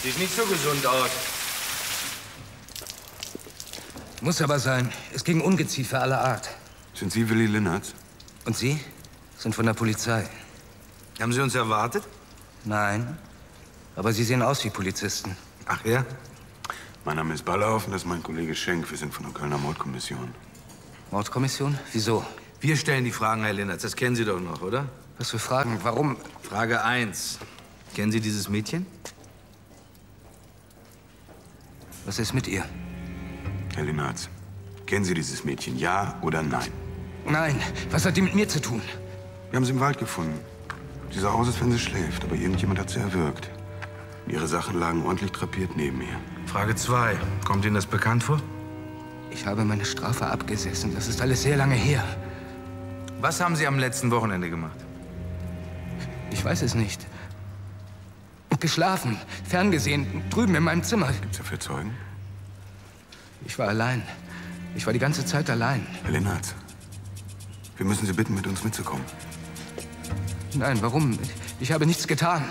Sieht nicht so gesund aus. Muss aber sein. Es ging Ungeziefer aller Art. Sind Sie Willi Linnertz? Und Sie? Sind von der Polizei. Haben Sie uns erwartet? Nein. Aber Sie sehen aus wie Polizisten. Ach ja? Mein Name ist Ballauf und das ist mein Kollege Schenk. Wir sind von der Kölner Mordkommission. Mordkommission? Wieso? Wir stellen die Fragen, Herr Linnertz. Das kennen Sie doch noch, oder? Was für Fragen? Warum? Frage 1. Kennen Sie dieses Mädchen? Was ist mit ihr? Herr Linnertz, kennen Sie dieses Mädchen, ja oder nein? Nein. Was hat die mit mir zu tun? Wir haben sie im Wald gefunden. Sie sah aus, als wenn sie schläft, aber irgendjemand hat sie erwürgt. Ihre Sachen lagen ordentlich drapiert neben ihr. Frage 2. Kommt Ihnen das bekannt vor? Ich habe meine Strafe abgesessen. Das ist alles sehr lange her. Was haben Sie am letzten Wochenende gemacht? Ich weiß es nicht. Geschlafen, ferngesehen, drüben in meinem Zimmer. Gibt's dafür Zeugen? Ich war allein. Ich war die ganze Zeit allein. Herr Linnertz, wir müssen Sie bitten, mit uns mitzukommen. Nein, warum? Ich habe nichts getan.